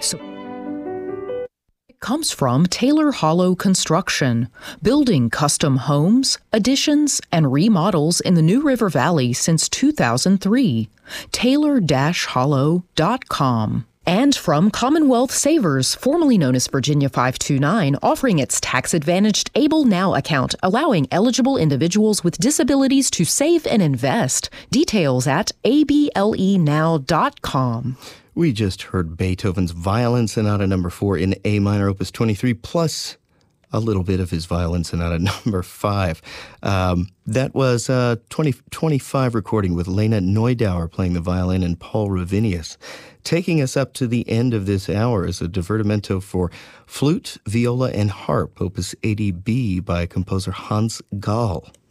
So comes from Taylor Hollow Construction, building custom homes, additions, and remodels in the New River Valley since 2003. Taylor-Hollow.com. And from Commonwealth Savers, formerly known as Virginia 529, offering its tax-advantaged Able Now account, allowing eligible individuals with disabilities to save and invest. Details at ablennow.com. We just heard Beethoven's Violin Sonata No. 4 in A minor, Opus 23, plus a little bit of his Violin Sonata No. 5. That was a 2025 recording with Lena Neudauer playing the violin and Paul Ravinius. Taking us up to the end of this hour is a divertimento for flute, viola, and harp, Opus 80B by composer Hans Gall.